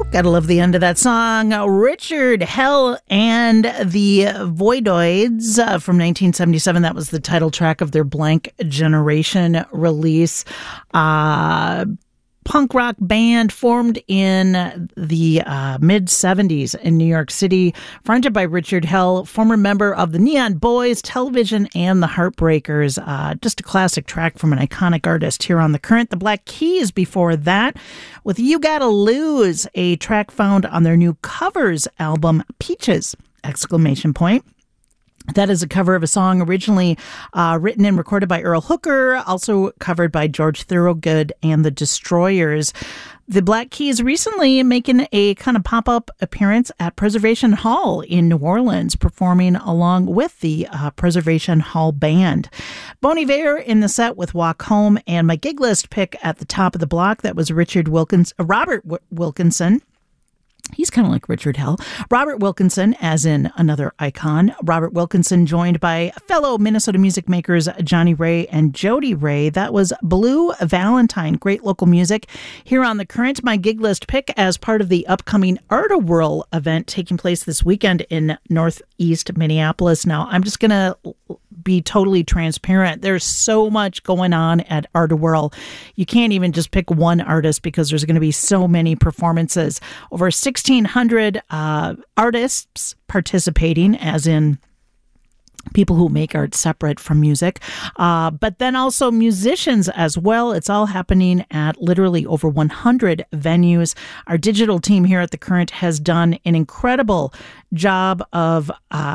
Gotta love the end of that song. Richard Hell and the Voidoids from 1977. That was the title track of their Blank Generation release. Punk rock band formed in the mid-70s in New York City, fronted by Richard Hell, former member of the Neon Boys, Television, and the Heartbreakers. Just a classic track from an iconic artist here on The Current. The Black Keys before that with You Gotta Lose, a track found on their new covers album, Peaches! Exclamation point. That is a cover of a song originally written and recorded by Earl Hooker, also covered by George Thorogood and the Destroyers. The Black Keys recently making a kind of pop-up appearance at Preservation Hall in New Orleans, performing along with the Preservation Hall Band. Bon Iver in the set with Walk Home, and my gig list pick at the top of the block, that was Robert Wilkinson. He's kind of like Richard Hell. Robert Wilkinson, as in another icon. Robert Wilkinson joined by fellow Minnesota music makers Johnny Ray and Jody Ray. That was Blue Valentine. Great local music here on The Current. My gig list pick as part of the upcoming Art-A-Whirl event taking place this weekend in Northeast Minneapolis. Now, I'm just going to be totally transparent. There's so much going on at Art-A-Whirl. You can't even just pick one artist because there's going to be so many performances. Over 1,600 artists participating, as in people who make art separate from music, but then also musicians as well. It's all happening at literally over 100 venues. Our digital team here at The Current has done an incredible job of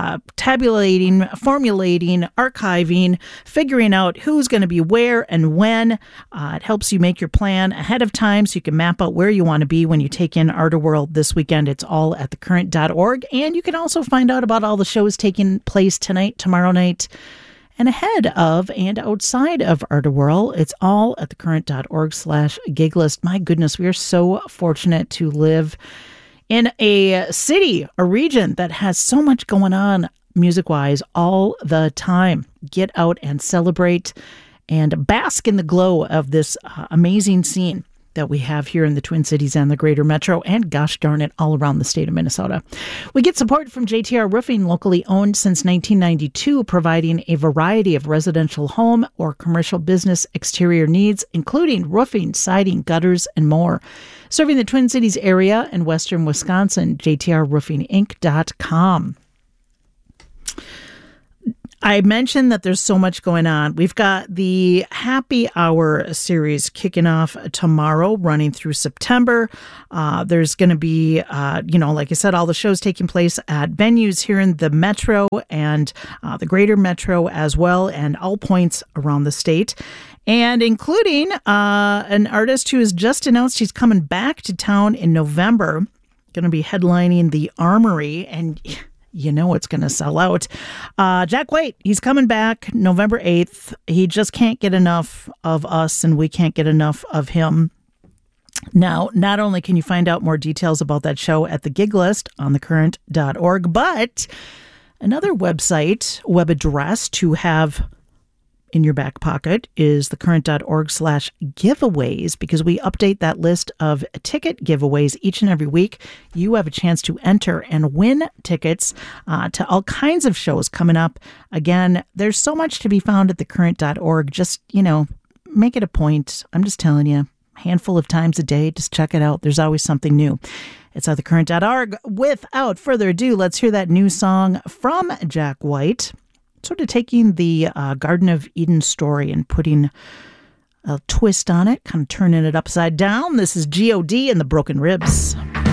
tabulating, formulating, archiving, figuring out who's going to be where and when. It helps you make your plan ahead of time so you can map out where you want to be when you take in Art-A-Whirl this weekend. It's all at thecurrent.org, and you can also find out about all the shows taking place tonight, tomorrow night, and ahead of and outside of Art-A-Whirl. It's all at thecurrent.org/giglist. My goodness, we are so fortunate to live in a city, a region that has so much going on music-wise all the time. Get out and celebrate and bask in the glow of this amazing scene that we have here in the Twin Cities and the greater metro, and gosh darn it, all around the state of Minnesota. We get support from JTR Roofing, locally owned since 1992, providing a variety of residential home or commercial business exterior needs, including roofing, siding, gutters, and more. Serving the Twin Cities area and western Wisconsin, jtrroofinginc.com. I mentioned that there's so much going on. We've got the Happy Hour series kicking off tomorrow, running through September. There's going to be, like I said, all the shows taking place at venues here in the metro and the greater metro as well, and all points around the state. And including an artist who has just announced he's coming back to town in November, going to be headlining the Armory, and you know it's going to sell out. Jack White, he's coming back November 8th. He just can't get enough of us, and we can't get enough of him. Now, not only can you find out more details about that show at the gig list on thecurrent.org, but another web address to have in your back pocket is thecurrent.org/giveaways, because we update that list of ticket giveaways each and every week. You have a chance to enter and win tickets to all kinds of shows coming up. Again, there's so much to be found at thecurrent.org. Just, make it a point. I'm just telling you, a handful of times a day, just check it out. There's always something new. It's at thecurrent.org. Without further ado, let's hear that new song from Jack White. Sort of taking the Garden of Eden story and putting a twist on it, kind of turning it upside down. This is G.O.D. and the Broken Ribs.